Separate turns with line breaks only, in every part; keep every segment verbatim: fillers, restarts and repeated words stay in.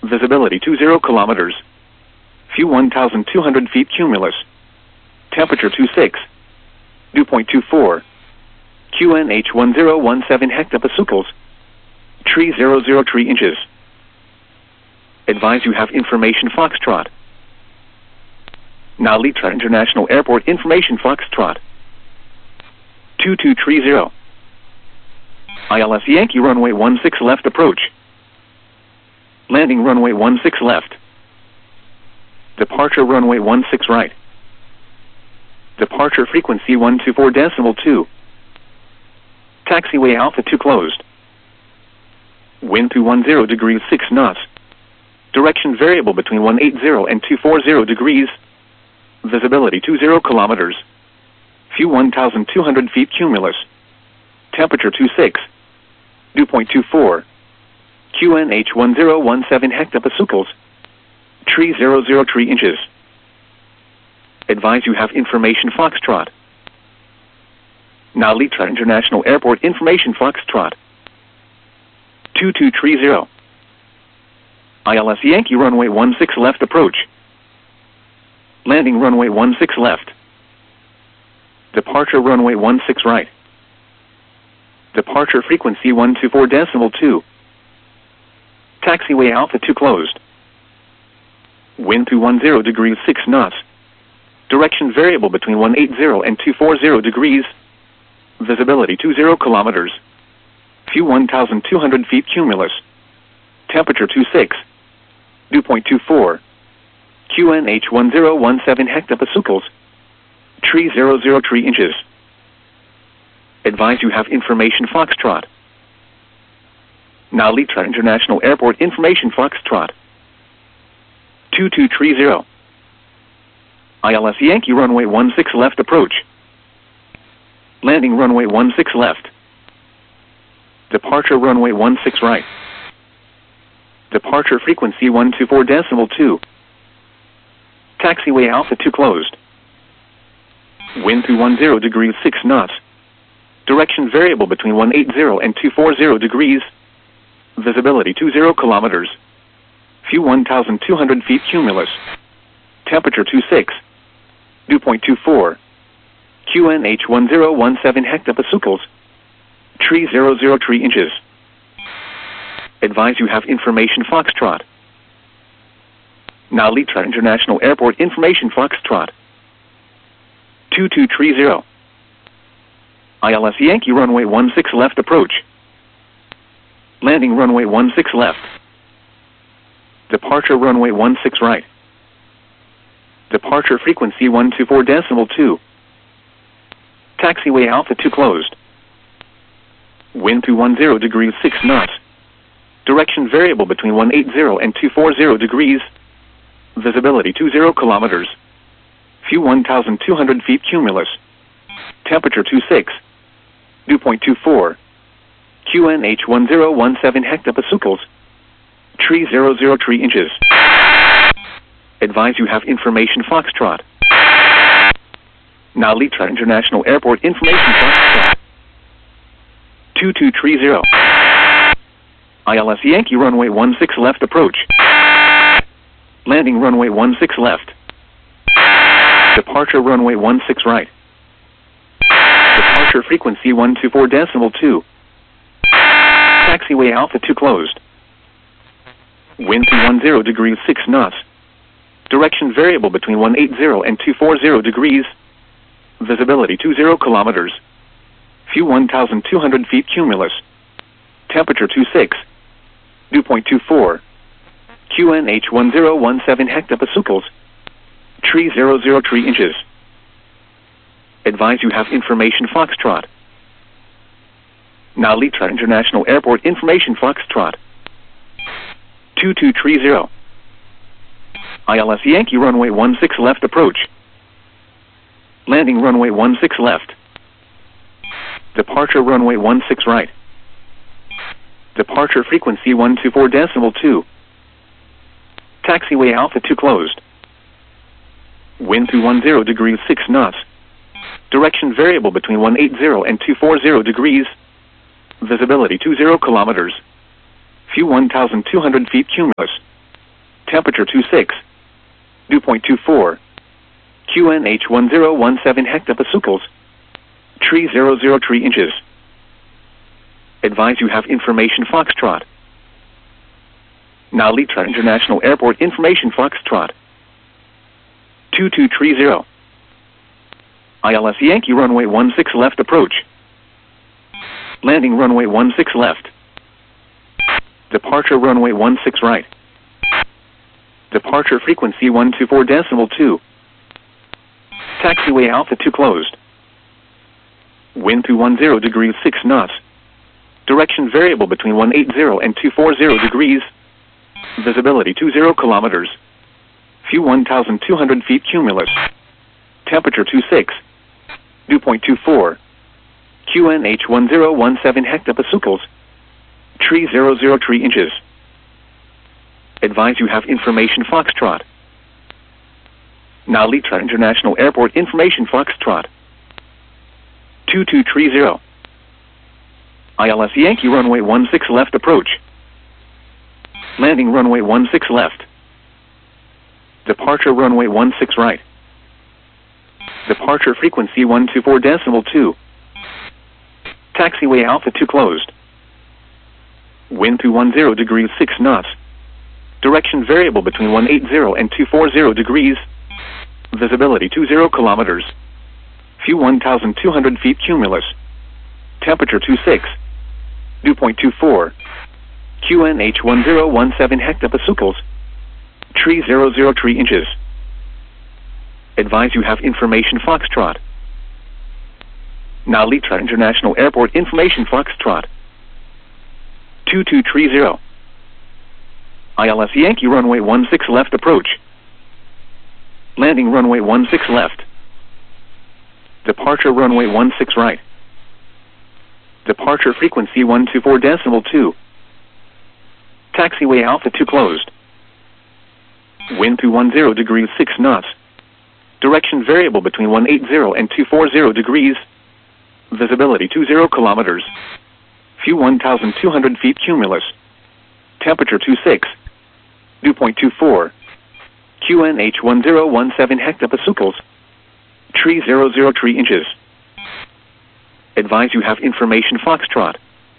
Visibility two zero kilometers. View one thousand two hundred feet cumulus. Temperature two six. Dew point two four. Q N H one zero one seven hectopascals. Tree zero zero three inches. Advise you have information Foxtrot. Now Litra International Airport information Foxtrot. two two three zero. I L S Yankee runway one six left approach. Landing runway one six left. Departure runway one six right. Departure frequency one two four decimal two. Taxiway Alpha two closed. Wind two one zero degrees six knots. Direction variable between one eighty and two forty degrees. Visibility two zero kilometers. View one thousand two hundred feet cumulus. Temperature two six. Dew point two four. Q N H one zero one seven hectopascals. Tree zero zero three inches. Advise you have information Foxtrot. Now Litra International Airport information Foxtrot. two two three zero. I L S Yankee runway one six left approach. Landing runway one six left. Departure runway one six right. Departure frequency one two four decimal two. Taxiway Alpha two closed. Wind two one zero degrees six knots. Direction variable between one eighty and two forty degrees. Visibility two zero kilometers. View one thousand two hundred feet cumulus. Temperature two six. Dew point two four. Q N H one zero one seven hectopascals. Tree zero zero three inches. Advise you have information Foxtrot. Now Litra International Airport information Foxtrot. two two three zero. I L S Yankee runway one six left approach. Landing runway one six left. Departure runway one six right. Departure frequency one two four decimal two. Taxiway Alpha two closed. Wind two one zero degrees six knots. Direction variable between one eighty and two forty degrees. Visibility two zero kilometers. View one thousand two hundred feet cumulus. Temperature two six. Dew point two four. Q N H one zero one seven hectopascals. Tree zero zero three inches. Advise you have information Foxtrot. Now Litra International Airport information Foxtrot. two two three zero. I L S Yankee runway one six left approach. Landing runway one six left. Departure runway one six right. Departure frequency one two four decimal two. Taxiway Alpha two closed. Wind two one zero degrees six knots. Direction variable between one eighty and two forty degrees. Visibility two zero kilometers. View one thousand two hundred feet cumulus. Temperature two six. Dew point two four. Q N H one zero one seven hectopascals. Tree zero zero three inches. Advise you have information Foxtrot. Now Litra International Airport information Foxtrot. two two three zero. I L S Yankee runway one six left approach. Landing runway one six left. Departure runway one six right. Departure frequency one two four decimal two. Taxiway Alpha two closed. Wind two one zero degrees six knots. Direction variable between one eighty and two forty degrees. Visibility two zero kilometers. View one thousand two hundred feet cumulus. Temperature two six. Dew point two four. Q N H one zero one seven hectopascals. Tree zero zero three inches. Advise you have information Foxtrot. Now Litra International Airport information Foxtrot. two two three zero. I L S Yankee runway one six left approach. Landing runway one six left. Departure runway one six right. Departure frequency one two four decimal two. Taxiway Alpha two closed. Wind two one zero degrees six knots. Direction variable between one eighty and two forty degrees. Visibility two zero kilometers. View one thousand two hundred feet cumulus. Temperature two six. Dew point two four. Q N H one zero one seven hectopascals. Tree zero zero three inches. Advise you have information Foxtrot. Now Litra International Airport information Foxtrot. two two three zero. I L S Yankee runway one six left approach. Landing runway one six left. Departure runway one six right. Departure frequency one two four decimal two. Taxiway Alpha two closed. Wind two one zero degrees six knots. Direction variable between one eighty and two forty degrees. Visibility two zero kilometers. View one thousand two hundred feet cumulus. Temperature twenty-six. Dew point two four. Q N H one zero one seven hectopascals. Tree zero zero three inches. Advise you have information Foxtrot. Now Litra International Airport information Foxtrot. two two three zero. I L S Yankee runway one six left approach. Landing runway one six left. Departure runway one six right. Departure frequency one two four decimal two. Taxiway Alpha two closed. Wind two ten degrees six knots. Direction variable between one eighty and two forty degrees. Visibility twenty kilometers. Fuel one thousand two hundred feet cumulus. Temperature twenty-six. Dew point two four. Q N H one zero one seven hectopascals. Tree zero zero three inches. Advise you have information Foxtrot. Now Litra International Airport information Foxtrot. two two three zero. I L S Yankee runway one six left approach. Landing runway one six left. Departure runway one six right. Departure frequency one two four decimal two. Taxiway Alpha two closed. Wind two ten degrees six knots. Direction variable between one eighty and two forty degrees. Visibility twenty kilometers. Fuel one thousand two hundred feet cumulus. Temperature twenty-six. Dew point two four. Q N H one zero one seven hectopascals. Tree zero zero three inches. Advise you have information Foxtrot. Now Litra International Airport information Foxtrot. two two three zero. I L S Yankee runway one six left approach. Landing runway one six left. Departure runway one six right. Departure frequency one two four decimal two. Taxiway Alpha two closed. Wind two ten degrees six knots. Direction variable between one eighty and two forty degrees. Visibility twenty kilometers. Fuel one thousand two hundred feet cumulus. Temperature twenty-six. Dew point two four. Q N H one zero one seven hectopascals. Tree zero zero three inches. Advise you have information Foxtrot.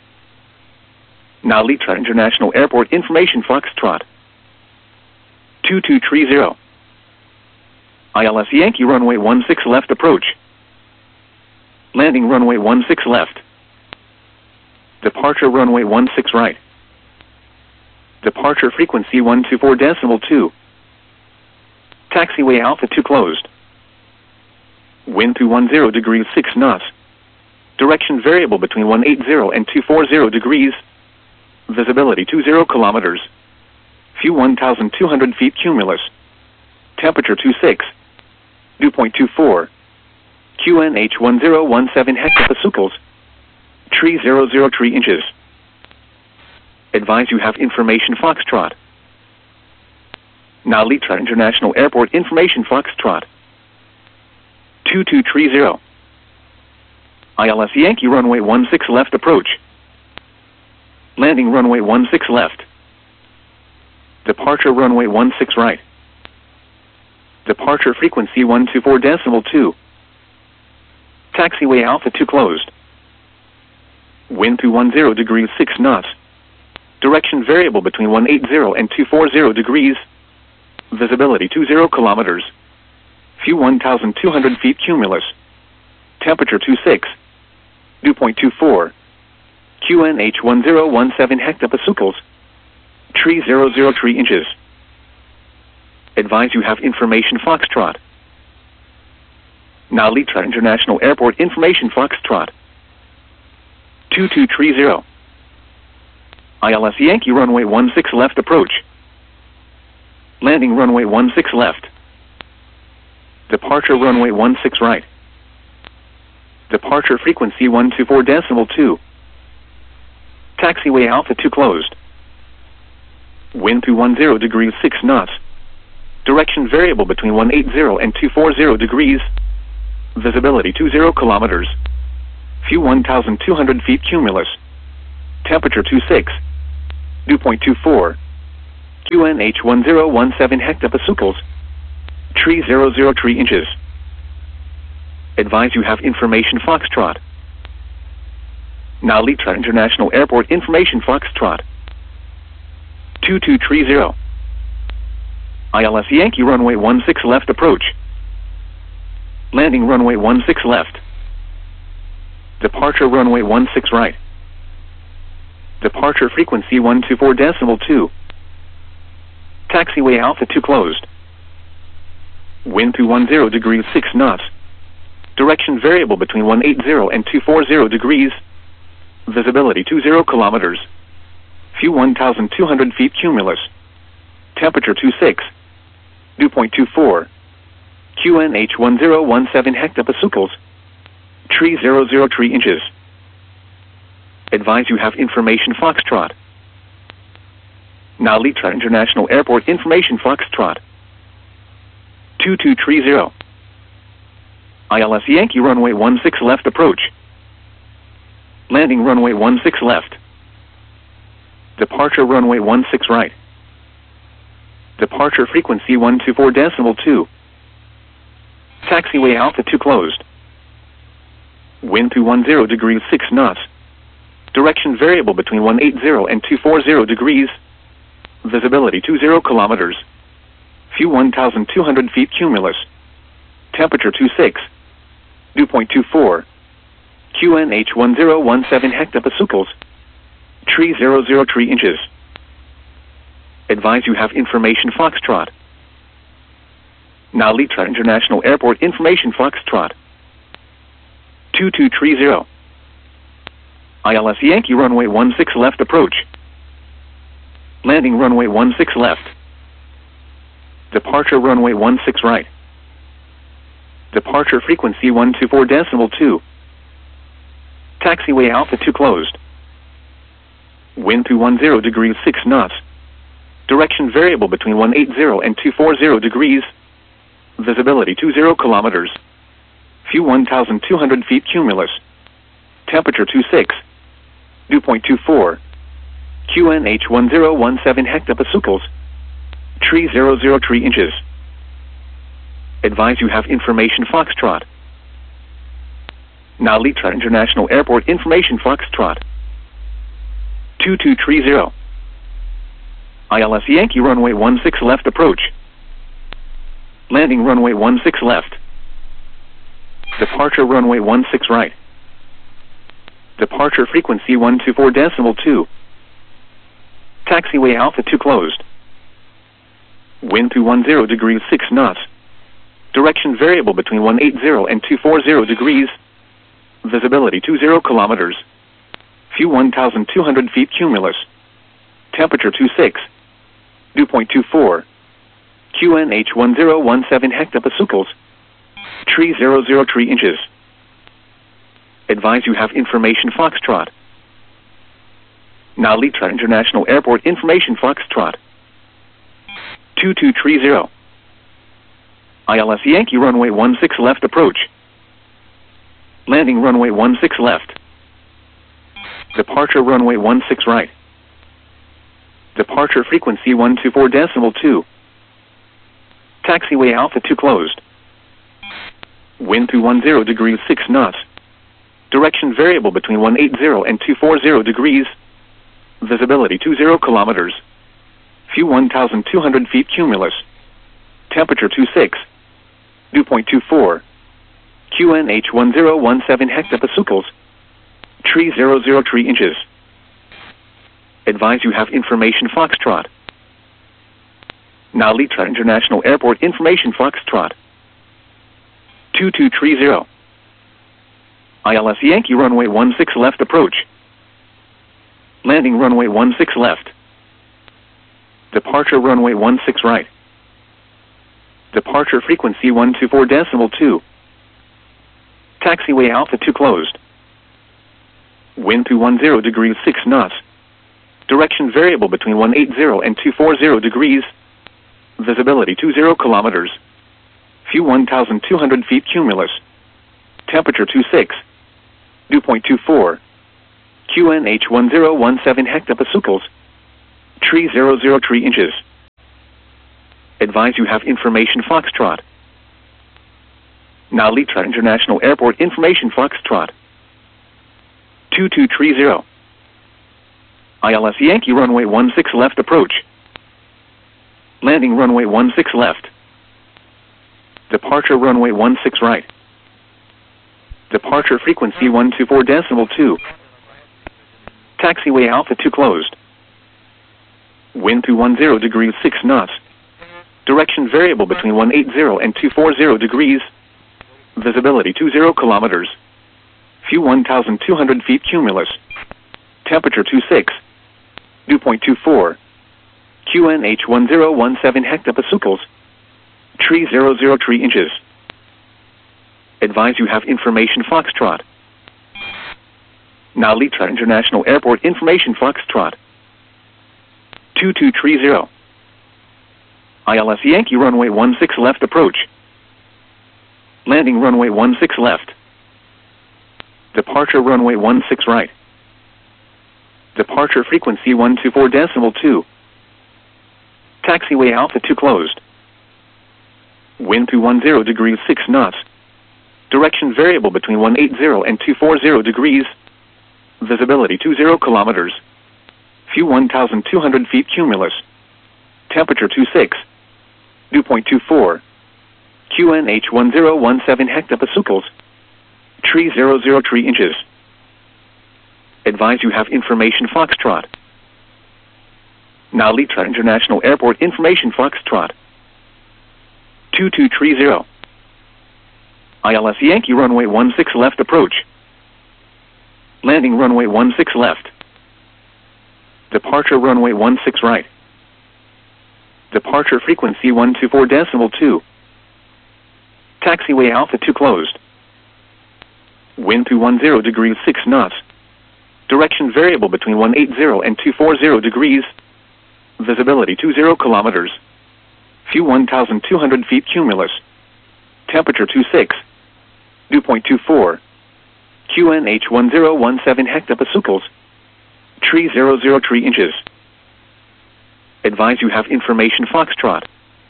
Now Litra International Airport information Foxtrot. two two three zero. I L S Yankee runway one six left approach. Landing runway one six left. Departure runway one six right. Departure frequency one two four decimal two. Taxiway Alpha two closed. Wind two ten degrees six knots. Direction variable between one eighty and two forty degrees. Visibility twenty kilometers. Fuel one thousand two hundred feet cumulus. Temperature twenty-six. Dew point two four. Q N H one zero one seven hectopascals. Tree zero zero three inches. Advise you have information Foxtrot. Now Litra International Airport information Foxtrot. two two three zero. I L S Yankee runway one six left approach. Landing runway one six left. Departure runway one six right. Departure frequency one two four decimal two. Taxiway Alpha two closed. Wind two ten degrees six knots. Direction variable between one eighty and two forty degrees. Visibility twenty kilometers. Fuel one thousand two hundred feet cumulus. Temperature twenty-six. Dew point two four. Q N H one zero one seven hectopascals. Tree zero zero three inches. Advise you have information Foxtrot. Now Litra International Airport information Foxtrot. two two three zero. I L S Yankee runway one six left approach. Landing runway one six left. Departure runway one six right. Departure frequency one two four decimal two. Taxiway Alpha two closed. Wind two ten degrees six knots. Direction variable between one eighty and two forty degrees. Visibility twenty kilometers. Fuel one thousand two hundred feet cumulus. Temperature twenty-six. Dew point two four. Q N H one zero one seven hectopascals. Tree zero zero three inches. Advise you have information Foxtrot. Now Litra International Airport information Foxtrot. two two three zero. I L S Yankee runway one six left approach. Landing runway one six left. Departure runway one six right. Departure frequency one two four decimal two. Taxiway Alpha two closed. Wind two one zero degrees six knots. Direction variable between one eighty and two forty degrees. Visibility two zero kilometers. Fuel one thousand two hundred feet cumulus. Temperature two six. Dew point two four. Q N H one zero one seven hectopascals. Tree zero zero three inches. Advise you have information Foxtrot. Now Litra International Airport information Foxtrot. two two three zero. I L S Yankee runway one six left approach. Landing runway one six left. Departure runway one six right. Departure frequency one two four decimal two. Taxiway Alpha two closed. Wind two one zero degrees six knots. Direction variable between one eighty and two forty degrees. Visibility two zero kilometers. Fuel one thousand two hundred feet cumulus. Temperature two six. Dew point two four. Q N H one zero one seven hectopascals. Tree zero zero three inches. Advise you have information Foxtrot. Now Litra International Airport information Foxtrot. two two three zero. I L S Yankee runway one six left approach. Landing runway one six left. Departure runway one six right. Departure frequency one two four decimal two. Taxiway Alpha two closed. Wind two one zero degrees six knots. Direction variable between one eighty and two forty degrees. Visibility two zero kilometers. Fuel one thousand two hundred feet cumulus. Temperature two six. Dew point two four. Q N H one zero one seven hectopascals. Tree zero zero three inches. Advise you have information Foxtrot. Now Litra International Airport information Foxtrot. two two three zero. I L S Yankee runway one six left approach. Landing runway one six left. Departure runway one six right. Departure frequency one two four decimal two. Taxiway Alpha two closed. Wind two one zero degrees six knots. Direction variable between one eighty and two forty degrees. Visibility two zero kilometers. Fuel one thousand two hundred feet cumulus. Temperature two six. Dew point two four. Q N H one zero one seven hectopascals. Tree zero zero three inches. Advise you have information Foxtrot. Now Litra International Airport information Foxtrot. two two three zero. I L S Yankee runway one six left approach. Landing runway one six left. Departure runway one six right. Departure frequency one two four decimal two. Taxiway Alpha two closed. Wind two one zero degrees six knots. Direction variable between one eighty and two forty degrees. Visibility two zero kilometers. Fuel one thousand two hundred feet cumulus. Temperature two six. Dew point two four. Q N H one zero one seven hectopascals. Tree zero zero three inches. Advise you have information Foxtrot. Now Litra International Airport information Foxtrot. two two three zero. I L S Yankee runway one six left approach. Landing runway one six left. Departure runway one six right. Departure frequency one two four decimal two. Taxiway Alpha two closed. Wind two one zero degrees six knots. Direction variable between one eighty and two forty degrees. Visibility two zero kilometers. Fuel one thousand two hundred feet cumulus. Temperature two six. Dew point two four. Q N H one zero one seven hectopascals. Tree zero zero three inches. Advise you have information Foxtrot. Now Letra International Airport information Foxtrot. two two three zero. I L S Yankee runway one six left approach. Landing runway one six left. Departure runway one six right. Departure frequency one two four decimal two. Taxiway Alpha two closed. Wind two one zero degrees six knots. Direction variable between one eighty and two forty degrees. Visibility two zero kilometers. Fuel one thousand two hundred feet cumulus. Temperature two six. Dew point two four. Q N H one zero one seven hectopascals. Tree zero zero three inches. Advise you have information Foxtrot. Now Letra International Airport information Foxtrot. two two three zero. I L S Yankee runway one six left approach. Landing runway one six left. Departure runway one six right. Departure frequency one two four decimal two. Taxiway Alpha two closed. Wind two one zero degrees six knots. Direction variable between one eighty and two forty degrees. Visibility two zero kilometers. Fuel one thousand two hundred feet cumulus. Temperature two six. Dew point two four. Q N H one zero one seven hectopascals. Tree zero zero three inches. Advise you have information Foxtrot. Now Letra International Airport information Foxtrot. two two three zero. I L S Yankee runway one six left approach. Landing runway one six left. Departure runway one six right. Departure frequency one two four decimal two. Taxiway Alpha two closed. Wind two one zero degrees six knots. Direction variable between one eighty and two forty degrees. Visibility two zero kilometers. Fuel one thousand two hundred feet cumulus. Temperature two six. Dew point two four. Q N H one zero one seven hectopascals. Tree zero zero three inches. Advise you have information Foxtrot.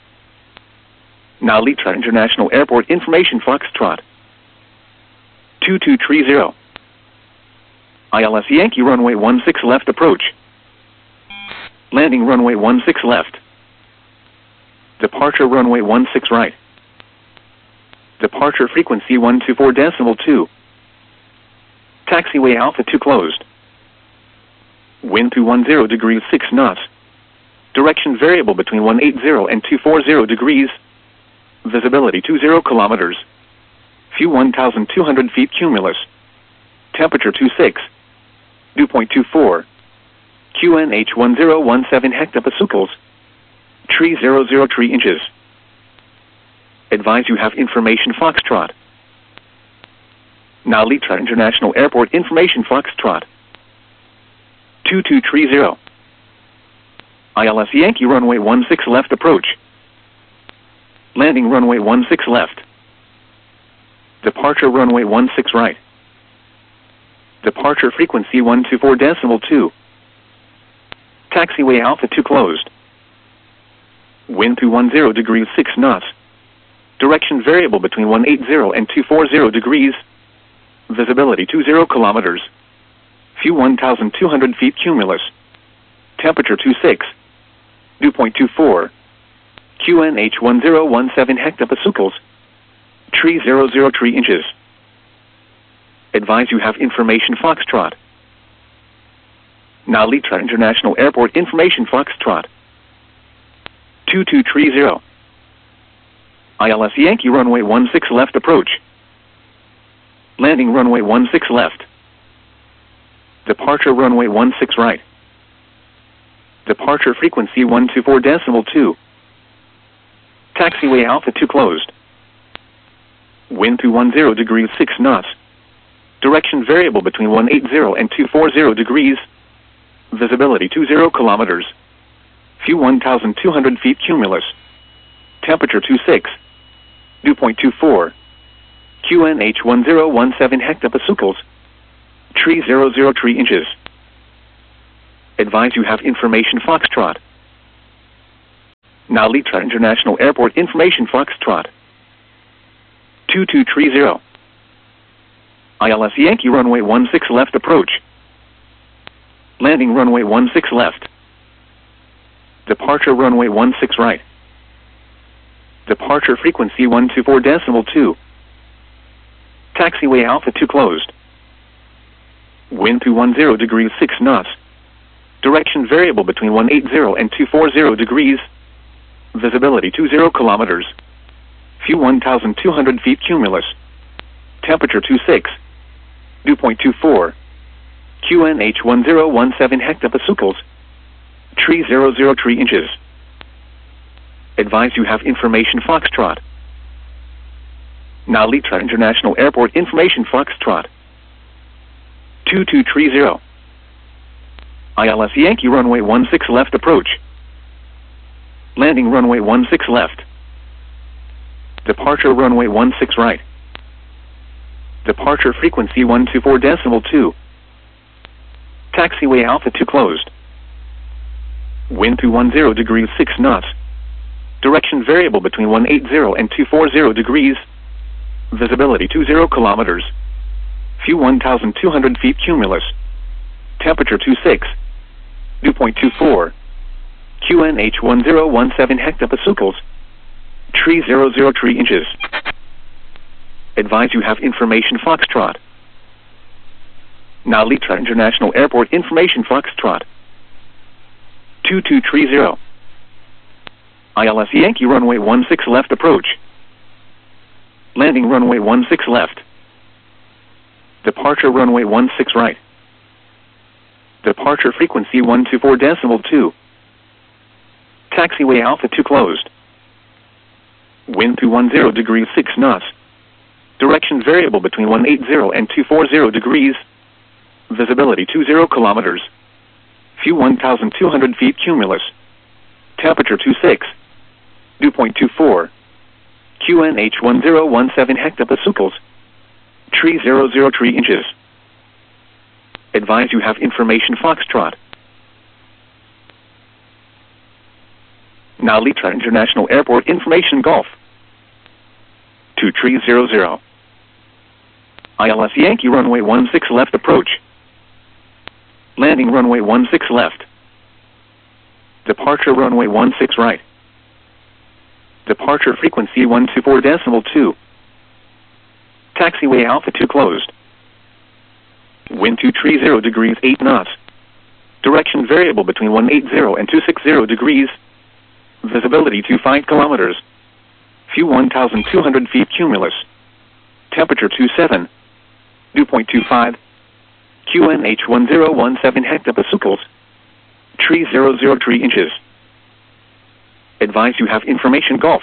Now Letra International Airport information Foxtrot. two two three zero. I L S Yankee runway one six left approach. Landing runway one six left. Departure runway one six right. Departure frequency one two four decimal two. Taxiway Alpha two closed. Wind two one zero degrees six knots. Direction variable between one eighty and two forty degrees. Visibility two zero kilometers. Fuel one thousand two hundred feet cumulus. Temperature two six. Dew point two four. Q N H one zero one seven hectopascals. Tree zero zero three inches. Advise you have information Foxtrot. Now Letra International Airport information Foxtrot. two two three zero. I L S Yankee runway one six left approach. Landing runway one six left. Departure runway one six right. Departure frequency one two four decimal two. Taxiway Alpha two closed. Wind two one zero degrees six knots. Direction variable between one eighty and two forty degrees. Visibility two zero kilometers. Fuel one thousand two hundred feet cumulus. Temperature two six. Dew point two four. Q N H one zero one seven hectopascals. Tree zero zero three inches. Advise you have information Foxtrot. Now Letra International Airport information Foxtrot. two two three zero. I L S Yankee runway one six left approach. Landing runway one six left. Departure runway one six right. Departure frequency one two four decimal two. Taxiway Alpha two closed. Wind two one zero degrees six knots. Direction variable between one eighty and two forty degrees. Visibility two zero kilometers. Fuel one thousand two hundred feet cumulus. Temperature two six. Dew point two four. Q N H one zero one seven hectopascals. Tree zero zero three inches. Advise you have information Foxtrot. Now Litra International Airport information Foxtrot. two two three zero. I L S Yankee runway one six left approach. Landing runway one six left. Departure runway one six right. Departure frequency one two four decimal two. Taxiway Alpha two closed. Wind two one zero degrees six knots. Direction variable between one eighty and two forty degrees. Visibility two zero kilometers. Fuel one thousand two hundred feet cumulus. Temperature two six. Dew point two four. Q N H one zero one seven hectopascals. Tree zero zero three inches. Advise you have information Foxtrot. Now Litra International Airport information Foxtrot. two two three zero. I L S Yankee runway one six left approach. Landing runway one six left. Departure runway one six right. Departure frequency one two four decimal two. Taxiway Alpha two closed. Wind two one zero degrees six knots. Direction variable between one eighty and two forty degrees. Visibility two zero kilometers. Fuel one thousand two hundred feet cumulus. Temperature two six. Dew point two four. Q N H one zero one seven hectopascals. Tree zero zero three inches. Advise you have information Foxtrot. Now Litra International Airport information Foxtrot. two two three zero. I L S Yankee runway one six left approach. Landing runway one six left. Departure runway one six right. Departure frequency one two four decimal two. Taxiway Alpha two closed. Wind two one zero degrees six knots. Direction variable between one eighty and two forty degrees. Visibility two zero kilometers. Fuel one thousand two hundred feet cumulus. Temperature two six. Dew point two four. Q N H one zero one seven hectopascals. Tree zero zero three inches. Advise you have information Foxtrot. Now Litra International Airport information Golf. two three zero zero. I L S Yankee runway one six left approach. Landing runway one six left. Departure runway one six right. Departure frequency one two four decimal two. Taxiway Alpha two closed. Wind two three zero degrees eight knots. Direction variable between one eighty and two sixty degrees. Visibility two five kilometers. Fuel one thousand two hundred feet cumulus. Temperature two seven. Dew point two five. Q N H one zero one seven hectopascals. Tree zero zero three inches. Advise you have information Golf.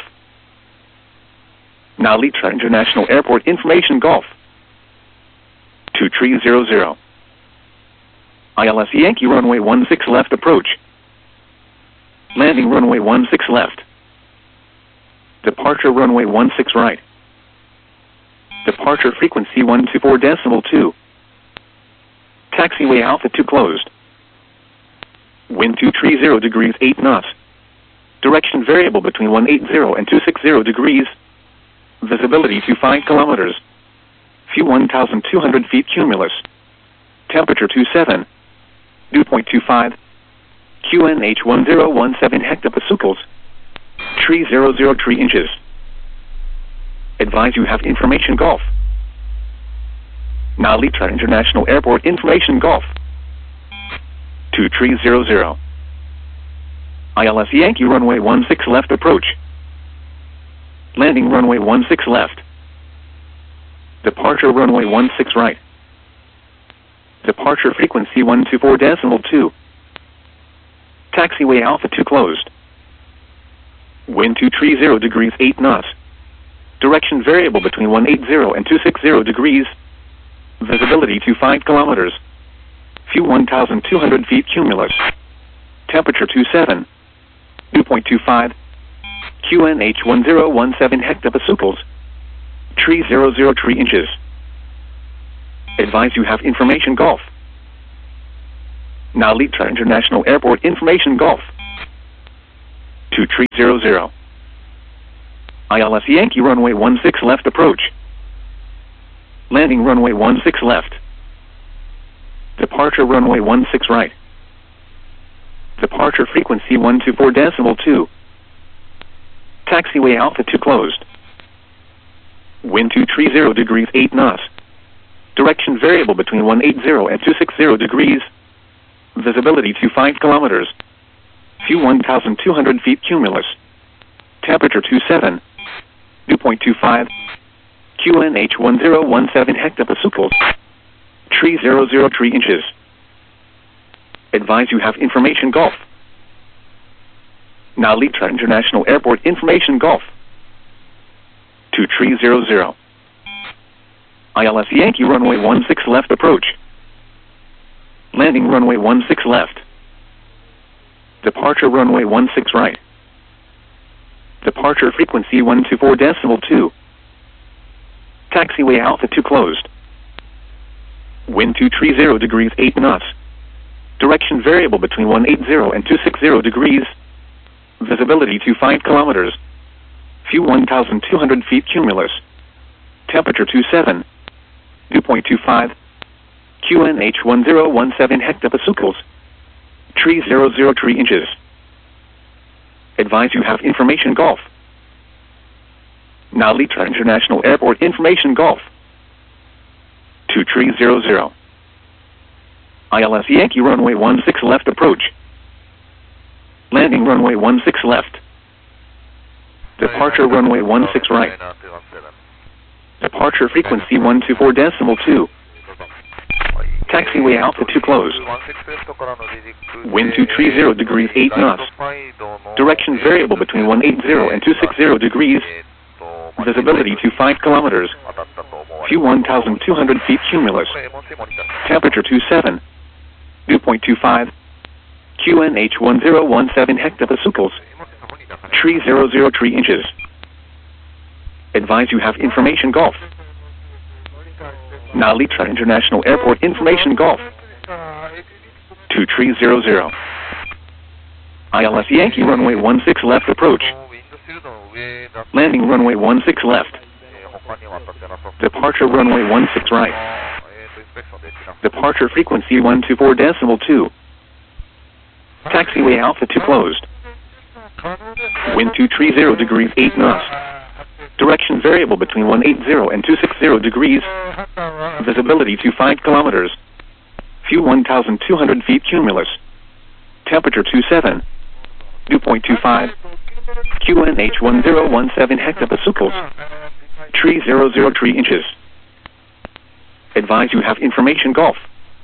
Now Litra International Airport information Golf. two three zero zero. I L S Yankee runway one six left approach. Landing runway one six left. Departure runway one six right. Departure frequency one two four decimal two. Taxiway Alpha two closed. Wind two three zero degrees eight knots. Direction variable between one eighty and two sixty degrees. Visibility two five kilometers. Fuel one thousand two hundred feet cumulus. Temperature two seven. Dew point two five. Q N H one zero one seven hectopascals. Tree zero zero three inches. Advise you have information Golf. Now Litra International Airport information Golf. two three zero zero. I L S Yankee runway one six left approach. Landing runway one six left. Departure runway one six right. Departure frequency one two four decimal two. Taxiway Alpha two closed. Wind two three zero degrees eight knots. Direction variable between one eighty and two sixty degrees. Visibility two five kilometers. Fuel one thousand two hundred feet cumulus. Temperature two seven. Dew point two five. Q N H one zero one seven hectopascals. Tree zero zero three inches. Advise you have information Golf. Now Litra International Airport information Golf. two three zero zero. I L S Yankee runway one six left approach. Landing runway one six left. Departure runway one six right. Departure frequency one two four decimal two. Taxiway Alpha two closed. Wind two three zero degrees eight knots. Direction variable between one eighty and two sixty degrees. Visibility to five kilometers. View one thousand two hundred feet cumulus. Temperature twenty-seven. Dew point two five. Q N H one zero one seven hectopascals. three hundred three inches. Advise you have information Golf. Narita International Airport information Golf. two three zero zero. I L S Yankee runway one six left approach. Landing runway one six left. Departure runway one six right. Departure frequency one two four decimal two. Taxiway Alpha two closed. Wind two three zero degrees eight knots. Direction variable between one eighty and two sixty degrees. Visibility to five kilometers. View one thousand two hundred feet cumulus. Temperature twenty-seven. Dew point two five. Q N H one zero one seven hectopascals. three hundred three inches. Advise you have information Golf. Narita International Airport information Golf. two three zero zero. I L S Yankee runway one six left approach. Landing runway one six left. Departure runway one six right. Departure frequency one two four decimal two. Taxiway Alpha two closed. Wind two three zero degrees eight knots. Direction variable between one eighty and two sixty degrees. Visibility to five kilometers. View one thousand two hundred feet cumulus. Temperature twenty-seven. Dew point two five. Q N H one zero one seven hectopascals. three hundred three inches. Advise you have information Golf. Narita International Airport information Golf. two three zero zero. I L S Yankee runway one six left approach. Landing runway one six left. Departure runway one six right. Departure frequency one two four decimal two. Taxiway Alpha two closed. Wind two three zero degrees eight knots. Direction variable between one eighty and two sixty degrees. Visibility to five kilometers. View one thousand two hundred feet cumulus. Temperature twenty-seven. Dew point two five. Q N H one zero one seven hectopascals. three hundred three inches. Advise you have information Golf.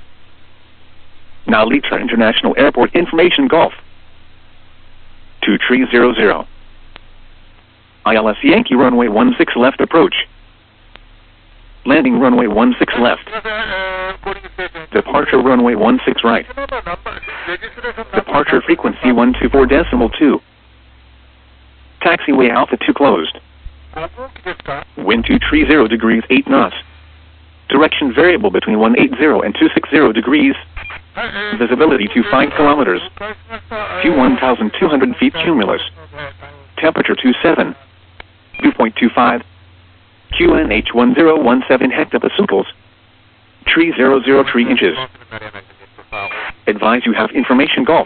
Narita International Airport information Golf. two three zero zero. I L S Yankee runway one six left approach. Landing runway one six left. Departure runway one six right. Departure frequency one two four decimal two. Taxiway Alpha two closed. Wind two three zero degrees eight knots. Direction variable between one eighty and two sixty degrees. Visibility to five kilometers. View one thousand two hundred feet cumulus. Temperature twenty-seven. Dew point two five. Q N H one zero one seven hectopascals. three hundred three inches. Advise you have information Golf.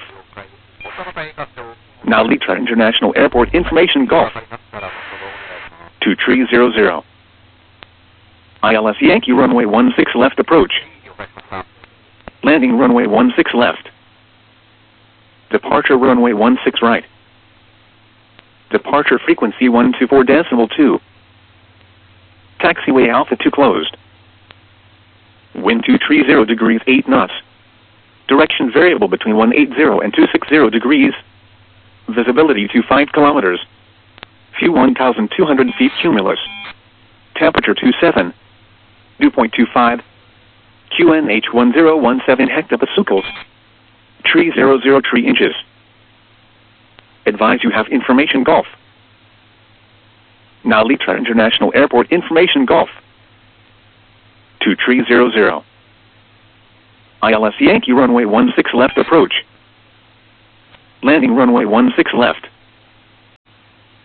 Narita International Airport information Golf. two three zero zero. I L S Yankee runway one six left approach. Landing runway one six left. Departure runway one six right. Departure frequency one two four decimal two. Taxiway Alpha two closed. Wind two three zero degrees eight knots. Direction variable between one eighty and two sixty degrees. Visibility to five kilometers. View one thousand two hundred feet cumulus. Temperature twenty-seven. Dew point two five. Q N H one zero one seven hectopascals. three hundred three inches. Advise you have information Golf. Narita International Airport information Golf. two three zero zero. I L S Yankee runway one six left approach. Landing runway one six left.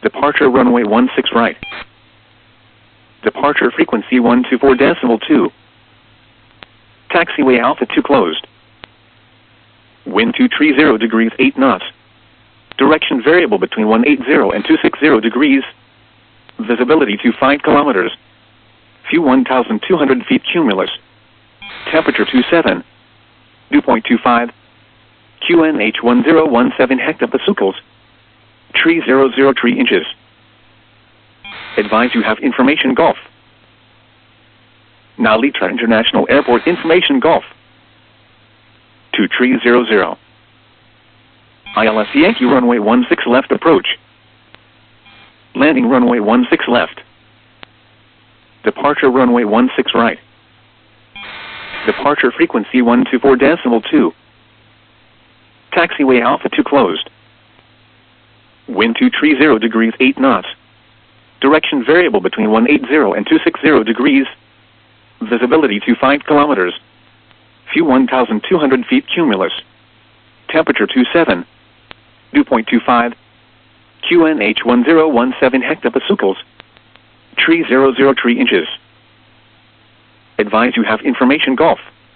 Departure runway one six right. Departure frequency one two four decimal two. Taxiway Alpha two closed. Wind two three zero degrees eight knots. Direction variable between one eighty and two sixty degrees. Visibility to five kilometers. View one thousand two hundred feet cumulus. Temperature twenty-seven. Dew point two five. Q N H one zero one seven hectopascals. Tree zero zero three inches. Advise you have information Golf. Now Litra International Airport information Golf. two three zero zero. I L S Yankee runway one six left approach. Landing runway one six left. Departure runway one six right. Departure frequency one two four decimal two. Taxiway Alpha two closed. Wind two three zero degrees eight knots. Direction variable between one eighty and two sixty degrees. Visibility to five kilometers. View one thousand two hundred feet cumulus. Temperature twenty-seven. Dew point two five. Q N H one zero one seven hectopascals. Tree zero zero three inches. Advise you have information Golf.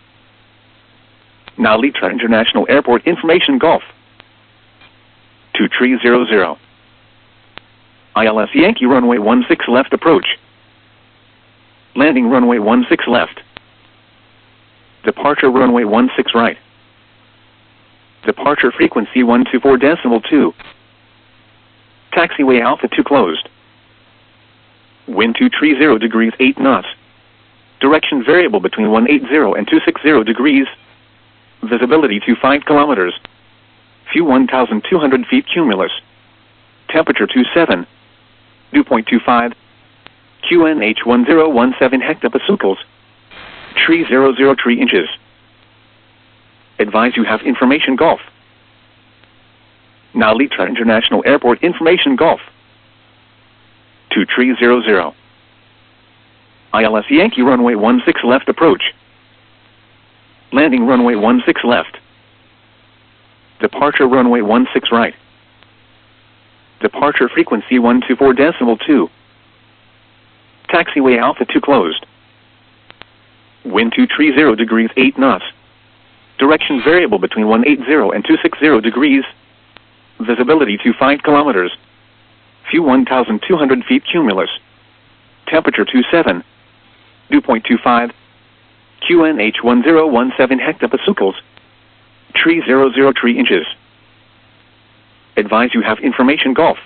Now Litra International Airport information Golf. two three zero zero. I L S Yankee runway one six left approach. Landing runway one six left. Departure runway one six right. Departure frequency one two four decimal two. Taxiway Alpha two closed. Wind two three zero degrees eight knots. Direction variable between one eighty and two sixty degrees. Visibility to five kilometers. View one thousand two hundred feet cumulus. Temperature twenty-seven. Dew point two five. Q N H one zero one seven hectopascals. Tree zero zero three inches. Advise you have information Golf. Now Litra International Airport information Golf. two three zero zero. I L S Yankee runway one six left approach. Landing runway one six left. Departure runway one six right. Departure frequency one two four decimal two. Taxiway Alpha two closed. Wind two three zero degrees eight knots. Direction variable between one eighty and two sixty degrees. Visibility to five kilometers. View one thousand two hundred feet cumulus. Temperature twenty-seven. Dew point two five. Q N H one zero one seven hectopascals. Tree zero zero three inches. Advise you have information Golf.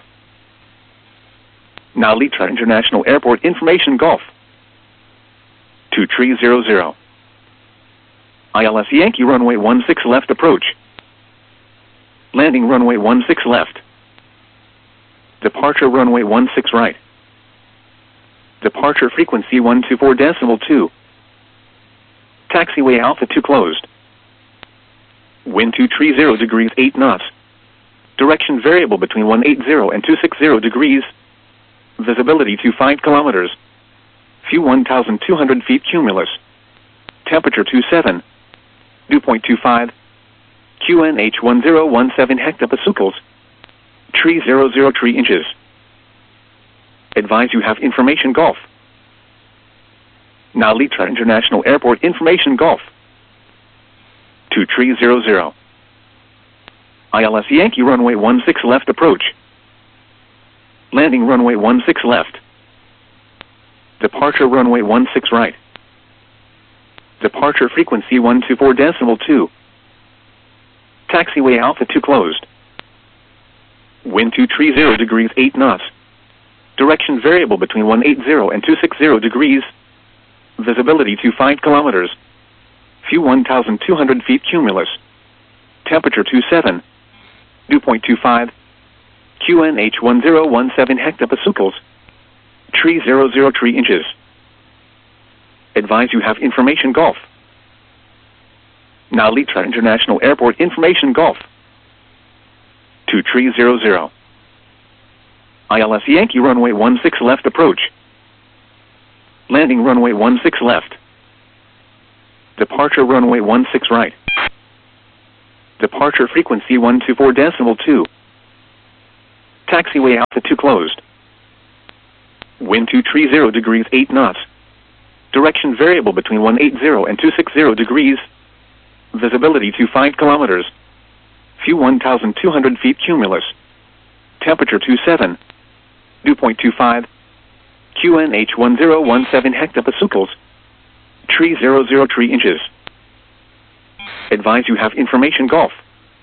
Now Litra International Airport information Golf. two three zero zero. I L S Yankee runway one six left approach. Landing runway one six left. Departure runway one six right. Departure frequency one two four decimal two. Taxiway Alpha two closed. Wind two three zero degrees eight knots. Direction variable between one eighty and two sixty degrees. Visibility to five kilometers. View one thousand two hundred feet cumulus. Temperature twenty-seven. Dew point two five. Q N H one zero one seven hectopascals. Tree zero zero three inches. Advise you have information Golf. Now Litra International Airport information Golf. two three zero zero. I L S Yankee runway one six left approach. Landing runway one six left. Departure runway one six right. Departure frequency one two four decimal two. Taxiway Alpha two closed. Wind two three zero degrees eight knots. Direction variable between one eighty and two sixty degrees. Visibility to five kilometers. View one thousand two hundred feet cumulus. Temperature twenty-seven. Dew point two five. Q N H one zero one seven hectopascals. Tree zero zero three inches. Advise you have information Golf. Now Litra International Airport information Golf. two three zero zero. I L S Yankee runway one six left approach. Landing runway one six left. Departure runway one six right. Departure frequency one two four decimal two. Taxiway Alpha two closed. Wind two three zero degrees eight knots. Direction variable between one eighty and two sixty degrees. Visibility to five kilometers. Fuel one thousand two hundred feet cumulus. Temperature twenty-seven. Dew point two five. Q N H one zero one seven hectopascals. three hundred three inches. Advise you have information Golf.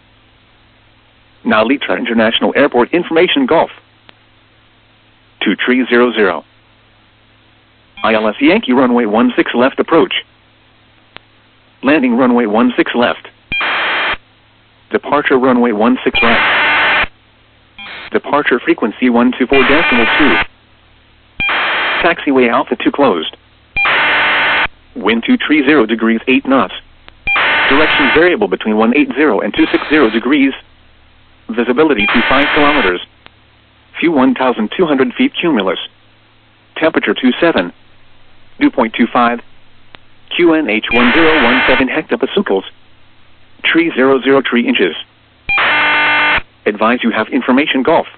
Now Litra International Airport information Golf. two three zero zero. I L S Yankee runway one six left approach. Landing runway one six left. Departure runway one six right. Departure frequency one two four decimal two. Taxiway Alpha two closed. Wind two three zero degrees eight knots. Direction variable between one eighty and two sixty degrees. Visibility to five kilometers. Fuel one thousand two hundred feet cumulus. Temperature twenty-seven. Dew point two five. Q N H one zero one seven hectopascals. three hundred three inches. Advise you have information Golf.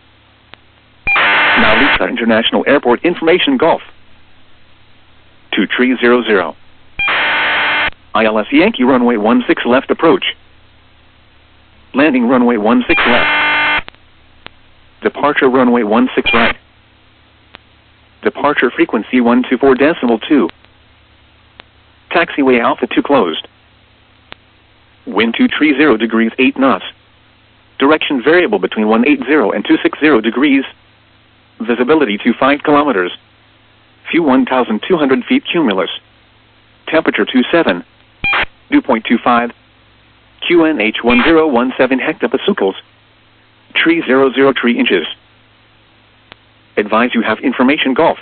Now Litra International Airport information Golf. two three zero zero. I L S Yankee runway one six left approach. Landing runway one six left. Departure runway one six right. Departure frequency one two four decimal two. Taxiway Alpha two closed. Wind two three zero degrees eight knots. Direction variable between one eighty and two sixty degrees. Visibility to five kilometers. Fuel one thousand two hundred feet cumulus. Temperature twenty-seven. Dew point two five. Q N H one zero one seven hectopascals. three hundred three inches. Advise you have information Golf.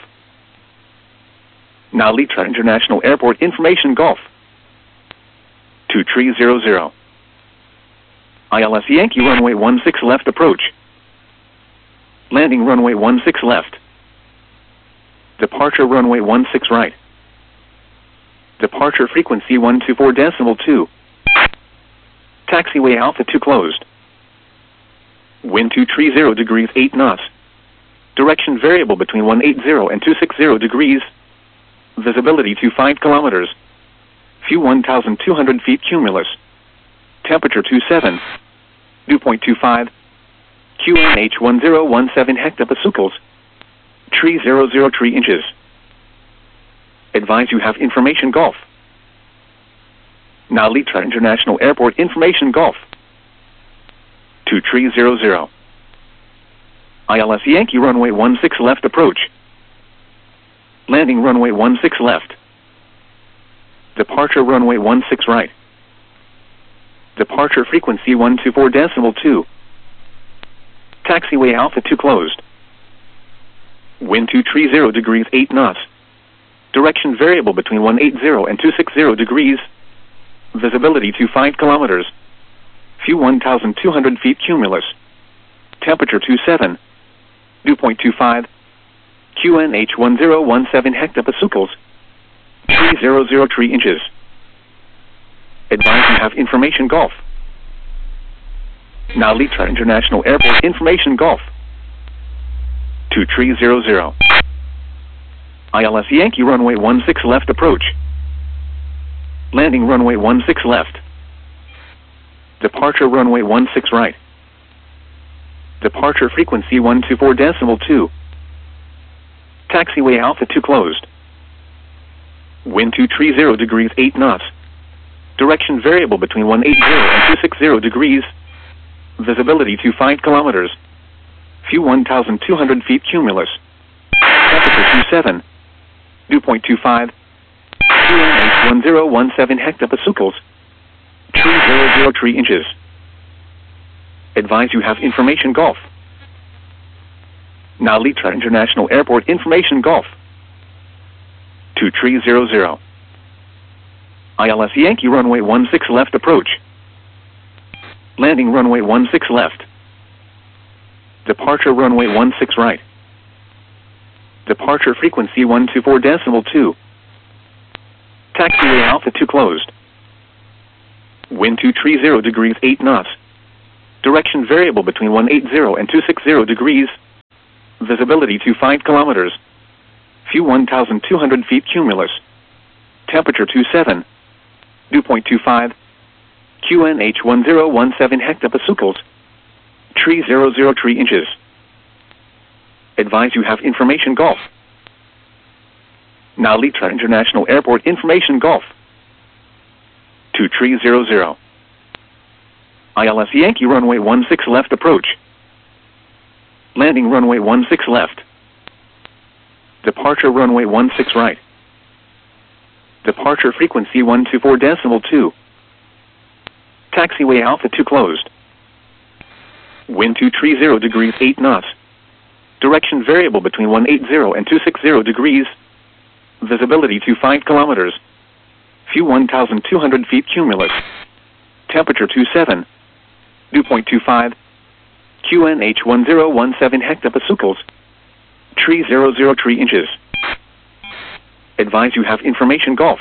Now Litra International Airport information Golf. two three zero zero. I L S Yankee runway one six left approach. Landing runway one six left. Departure runway one six right. Departure frequency one two four decimal two. Taxiway Alpha two closed. Wind two three zero degrees eight knots. Direction variable between one eighty and two sixty degrees. Visibility to five kilometers. Fuel one thousand two hundred feet cumulus. Temperature twenty-seven. Dew point two five. Q N H one zero one seven hectopascals. three hundred three inches. Advise you have information Golf. Now Litra International Airport information Golf. two three zero zero. I L S Yankee runway one six left approach. Landing runway one six left. Departure runway one six right. Departure frequency one two four decimal two. Taxiway Alpha two closed. Wind two three zero degrees eight knots. Direction variable between one eighty and two sixty degrees. Visibility to five kilometers. Fuel one thousand two hundred feet cumulus. Temperature twenty-seven. Dew point two five. Q N H one zero one seven hectopascals. three hundred three inches. Advise you have information Golf. Now Litra International Airport information Golf. two three zero zero. I L S Yankee runway one six left approach. Landing runway one six left. Departure runway one six right. Departure frequency one two four decimal two. Taxiway Alpha two closed. Wind two three zero degrees eight knots. Direction variable between one eighty and two sixty degrees. Visibility to five kilometers. Fuel one thousand two hundred feet cumulus. Temperature twenty-seven. Dew point two five. Q N H one zero one seven hectopascals. three hundred three inches. Advise you have information Golf. Now Litra International Airport information Golf. two three zero zero. I L S Yankee runway one six left approach. Landing runway one six left. Departure runway one six right. Departure frequency one two four decimal two. Taxiway Alpha two closed. Wind two three zero degrees eight knots. Direction variable between one eighty and two sixty degrees. Visibility to five kilometers. View one thousand two hundred feet cumulus. Temperature twenty-seven. Dew point two five. Q N H one zero one seven hectopascals. Tree zero zero three inches. Advise you have information Golf. Now Litra International Airport information Golf. two three zero zero. I L S Yankee runway one six left approach. Landing runway one six left. Departure runway one six right. Departure frequency one two four decimal two. Taxiway Alpha two closed. Wind two three zero degrees eight knots. Direction variable between one eighty and two sixty degrees. Visibility to five kilometers. View one thousand two hundred feet cumulus. Temperature twenty-seven. Dew point two five. Q N H one zero one seven hectopascals. Tree zero zero three inches. Advise you have information Golf.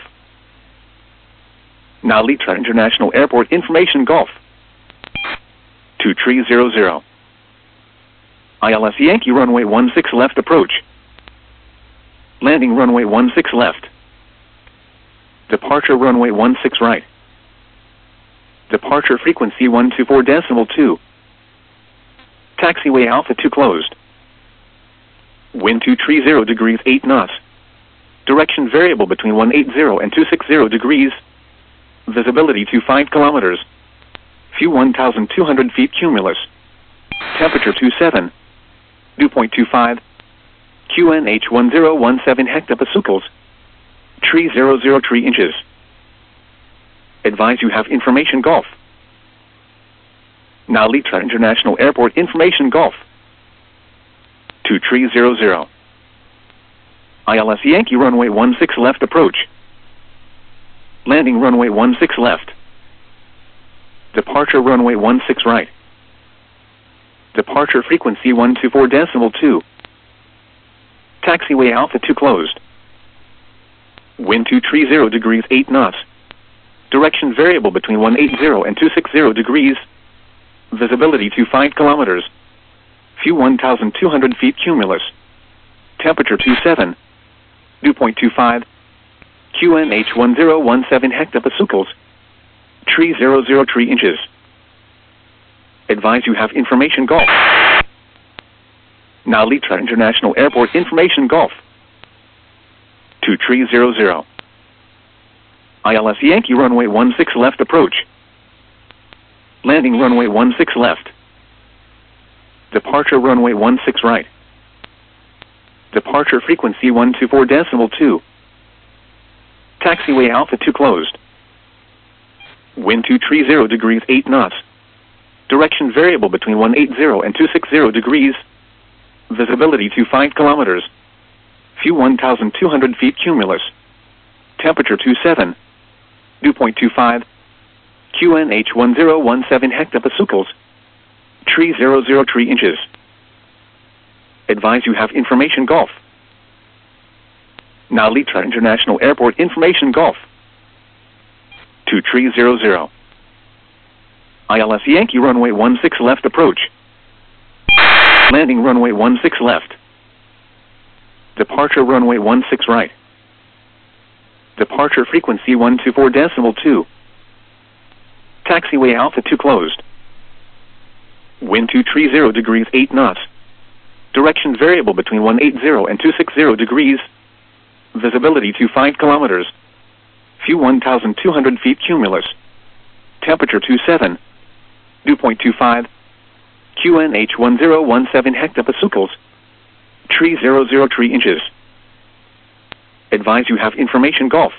Now Litra International Airport information Golf. two three zero zero. I L S Yankee runway one six left approach. Landing runway one six left. Departure runway one six right. Departure frequency one two four decimal two. Taxiway Alpha two closed. Wind two three zero degrees eight knots. Direction variable between one eighty and two sixty degrees. Visibility to five kilometers. View one thousand two hundred feet cumulus. Temperature twenty-seven. Dew point two five. Q N H one zero one seven hectopascals. Tree zero zero three inches. Advise you have information Golf. Now Litra International Airport information Golf. two three zero zero. I L S Yankee runway one six left approach. Landing runway one six left. Departure runway one six right. Departure frequency one two four decimal two. Taxiway Alpha two closed. Wind two three zero degrees eight knots. Direction variable between one eighty and two sixty degrees. Visibility to five kilometers. View one thousand two hundred feet cumulus. Temperature twenty-seven. Dew point two five. Q N H one zero one seven hectopascals. Tree zero zero three inches. Advise you have information Golf. Now Litra International Airport information Golf. two three zero zero. I L S Yankee runway one six left approach. Landing runway one six left. Departure runway one six right. Departure frequency one two four decimal two. Taxiway Alpha two closed. Wind two three zero degrees eight knots. Direction variable between one eighty and two sixty degrees. Visibility to five kilometers. View one thousand two hundred feet cumulus. Temperature twenty-seven. Dew point two five. Q N H one zero one seven hectopascals. Tree zero zero three inches. Advise you have information Golf. Now Litra International Airport information Golf. two three zero zero. I L S Yankee runway one six left approach. Landing runway one six left. Departure runway one six right. Departure frequency one two four decimal two. Taxiway Alpha two closed. Wind two three zero degrees eight knots. Direction variable between one eighty and two sixty degrees. Visibility to five kilometers. View one thousand two hundred feet cumulus. Temperature twenty-seven. Dew point two five. Q N H one zero one seven hectopascals. Tree zero zero three inches. Advise you have information Golf.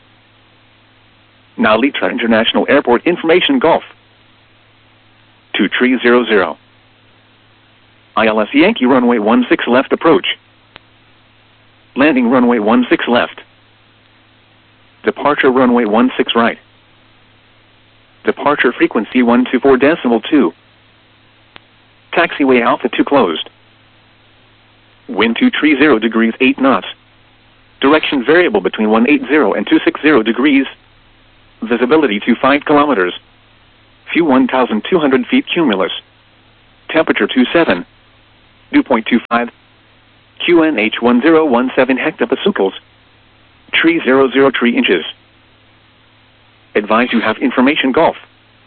Now Litra International Airport information Golf. two three zero zero. I L S Yankee runway one six left approach. Landing runway one six left. Departure runway one six right. Departure frequency one two four decimal two. Taxiway Alpha two closed. Wind two three zero degrees eight knots. Direction variable between one eighty and two sixty degrees. Visibility to five kilometers. View one thousand two hundred feet cumulus. Temperature twenty-seven. Dew point two five. Q N H one zero one seven hectopascals. Tree zero zero three inches. Advise you have information Golf.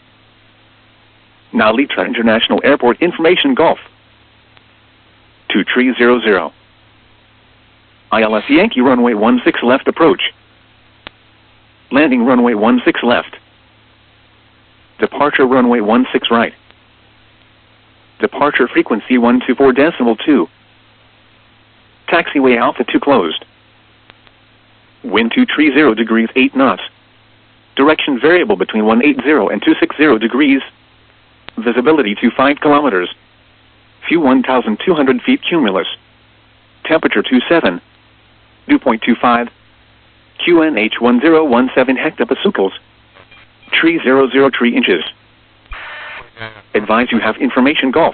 Now Litra International Airport information Golf. two three zero zero. I L S Yankee runway one six left approach. Landing runway one six left. Departure runway one six right. Departure frequency one two four decimal two. Taxiway Alpha two closed. Wind two three zero degrees eight knots. Direction variable between one eighty and two sixty degrees. Visibility to five kilometers. View one thousand two hundred feet cumulus. Temperature twenty-seven. Dew point two five. Q N H one zero one seven hectopascals. Tree zero zero three inches. Advise you have information Golf.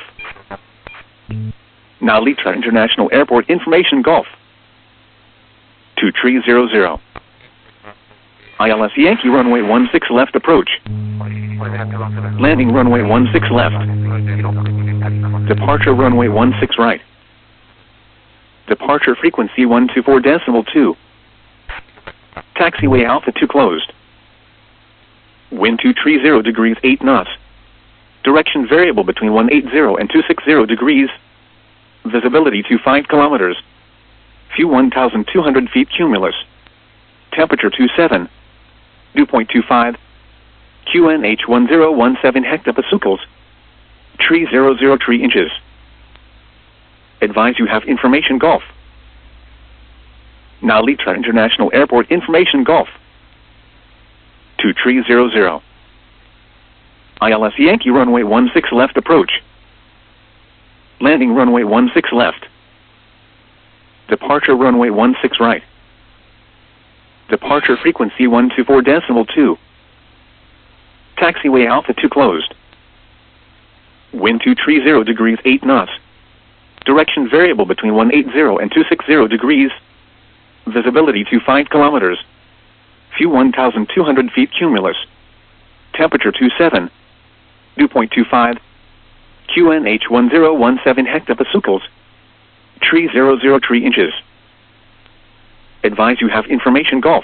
Now Litra International Airport information Golf. two three zero zero. I L S Yankee runway one six left approach. Landing runway one six left. Departure runway one six right. Departure frequency one two four decimal two. Taxiway Alpha two closed. Wind two three zero degrees eight knots. Direction variable between one eighty and two sixty degrees. Visibility to five kilometers. View one thousand two hundred feet cumulus. Temperature twenty-seven. Dew point two five. Q N H one zero one seven hectopascals. Tree zero zero three inches. Advise you have information Golf. Now Litra International Airport information Golf. two three zero zero. I L S Yankee runway one six left approach. Landing runway one six left. Departure runway one six right. Departure frequency one two four decimal two. Taxiway Alpha two closed. Wind two three zero degrees eight knots. Direction variable between one eighty and two sixty degrees. Visibility to five kilometers. View one thousand two hundred feet cumulus. Temperature twenty-seven. Dew point two five. Q N H one zero one seven hectopascals. Tree zero zero three inches. Advise you have information Golf.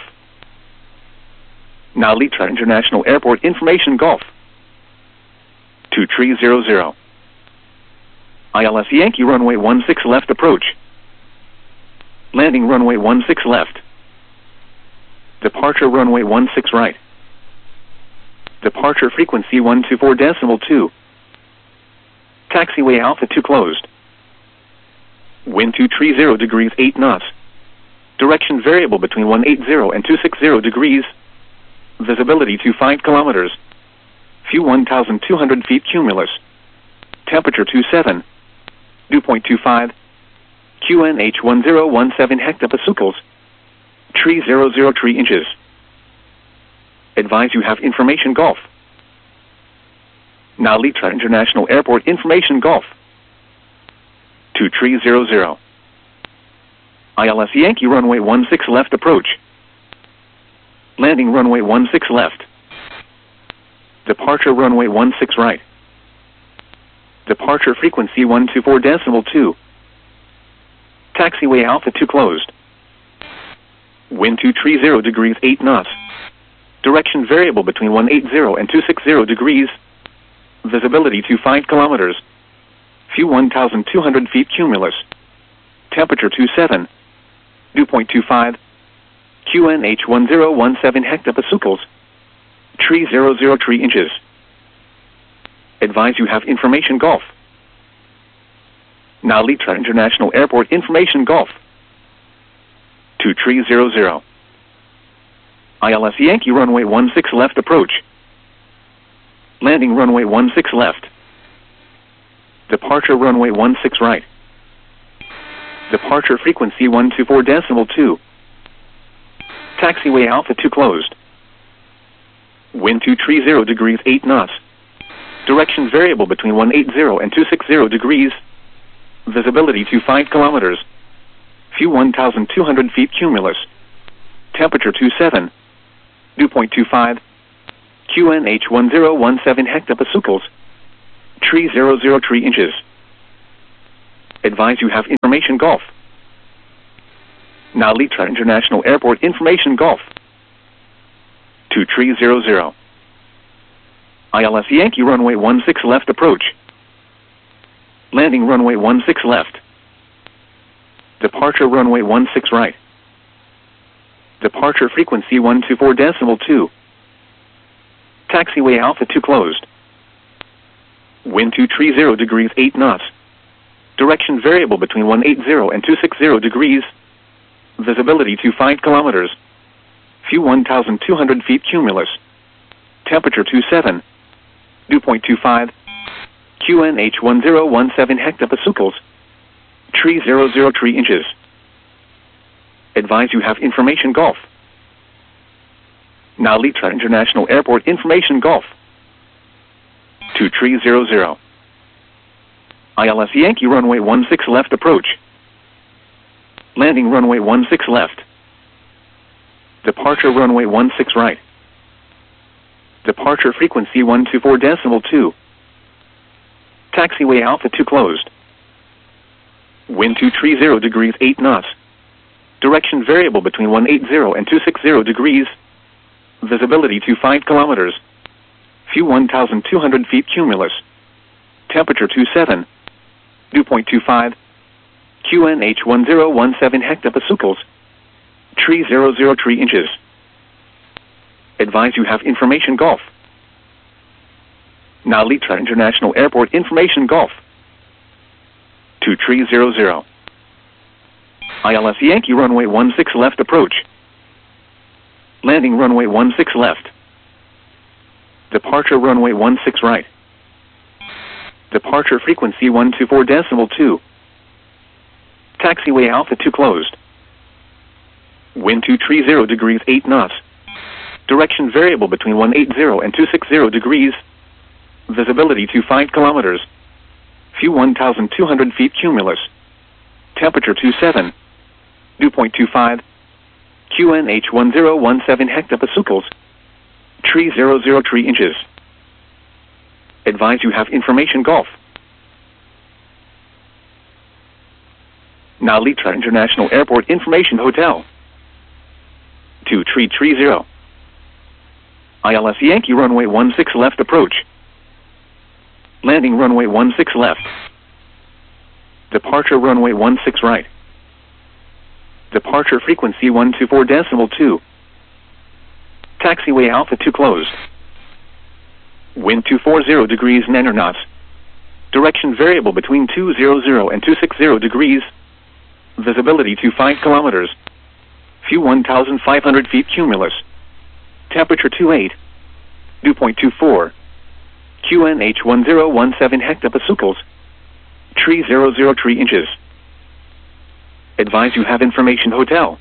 Now Litra International Airport information Golf. two three zero zero. I L S Yankee runway one six left approach. Landing runway one six left. Departure runway one six right. Departure frequency one two four decimal two. Taxiway Alpha two closed. Wind two three zero degrees eight knots. Direction variable between one eighty and two sixty degrees. Visibility to five kilometers. View one thousand two hundred feet cumulus. Temperature twenty-seven. Dew point two five. Q N H one zero one seven hectopascals. Tree zero zero three inches. Advise you have information Golf. Now Litra International Airport information Golf. two three zero zero. I L S Yankee runway one six left approach. Landing runway one six left. Departure runway one six right. Departure frequency one two four decimal two. Taxiway Alpha two closed. Wind two three zero degrees eight knots. Direction variable between one eighty and two sixty degrees. Visibility to five kilometers. View one thousand two hundred feet cumulus. Temperature twenty-seven. Dew point two five. Q N H one zero one seven hectopascals. Tree zero zero three inches. Advise you have information Golf. Now Litra International Airport information Golf. two three zero zero. I L S Yankee runway one six left approach. Landing runway one six left. Departure runway one six right. Departure frequency one two four decimal two. Taxiway Alpha two closed. Wind two three zero degrees eight knots. Direction variable between one eighty and two sixty degrees. Visibility to five kilometers. View one thousand two hundred feet cumulus. Temperature twenty-seven. Dew point two five. Q N H one zero one seven hectopascals. Tree zero zero three inches. Advise you have information Golf. Now Litra International Airport information Golf. two three zero zero. I L S Yankee runway one six left approach. Landing runway one six left. Departure runway one six right. Departure frequency one two four decimal two. Taxiway Alpha two closed. Wind two three zero degrees eight knots. Direction variable between one eighty and two sixty degrees. Visibility to five kilometers. View one thousand two hundred feet cumulus. Temperature twenty-seven. Dew point two five. Q N H one zero one seven hectopascals. Tree zero zero three inches. Advise you have information Golf. Now Litra International Airport information Golf. two three zero zero. I L S Yankee runway one six left approach. Landing runway one six left. Departure runway one six right. Departure frequency one two four decimal two. Taxiway Alpha two closed. Wind two three zero degrees eight knots. Direction variable between one eighty and two sixty degrees. Visibility to five kilometers. View one thousand two hundred feet cumulus. Temperature twenty-seven. Dew point two five. Q N H one zero one seven hectopascals. Tree zero zero three inches. Advise you have information Golf. Now Litra International Airport information Golf. two three zero zero. I L S Yankee runway one six left approach. Landing runway one six left. Departure runway one six right. Departure frequency one two four decimal two. Taxiway Alpha two closed. Wind two three zero degrees eight knots. Direction variable between one eighty and two sixty degrees. Visibility to five kilometers. View one thousand two hundred feet cumulus. Temperature twenty-seven. Dew point two five. Q N H one zero one seven hectopascals. Tree zero zero three inches. Advise you have information Golf. Now Litra International Airport information Hotel. two three three zero. I L S Yankee runway one six left approach. Landing runway one six left. Departure runway one six right. Departure frequency one two four decimal two. Taxiway Alpha two closed. Wind two forty degrees nine knots. Direction variable between two hundred and two sixty degrees. Visibility to five kilometers. View one thousand five hundred feet cumulus. Temperature twenty-eight. Dew point two four. Q N H one zero one seven hectopascals. Tree zero zero three inches. Advise you have information Hotel.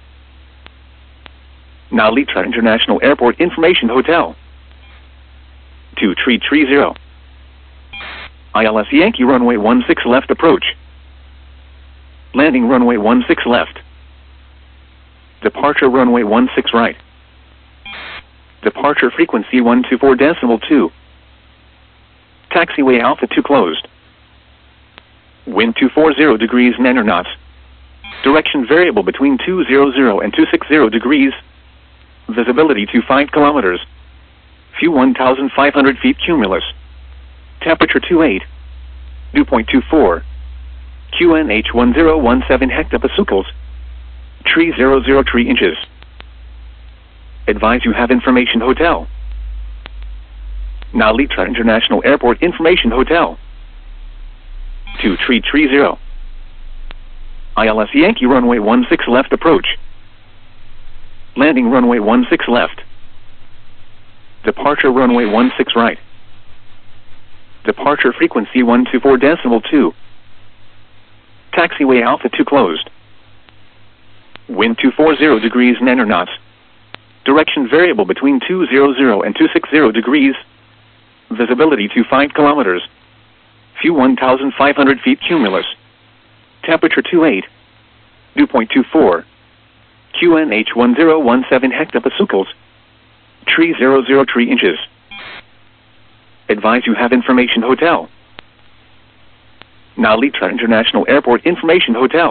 Now Litra International Airport information Hotel. two three three zero. I L S Yankee runway one six left approach. Landing runway one six left. Departure runway one six right. Departure frequency one two four decimal two. Taxiway Alpha two closed. Wind two forty degrees nine knots. Direction variable between two hundred and two sixty degrees. Visibility to five kilometers. View one thousand five hundred feet cumulus. Temperature twenty-eight. Dew point two four. Q N H one zero one seven hectopascals. Tree zero zero three inches. Advise you have information Hotel. Now Litra International Airport information Hotel. two three three zero. I L S Yankee runway one six left approach. Landing runway one six left. Departure runway one six right. Departure frequency one two four decimal two. Taxiway Alpha two closed. Wind two forty degrees nine knots. Direction variable between two hundred and two sixty degrees. Visibility to five kilometers. View one thousand five hundred feet cumulus. Temperature twenty-eight. Dew point two four. Q N H one zero one seven hectopascals. Tree zero zero three inches. Advise you have information hotel. Nalita International Airport Information Hotel.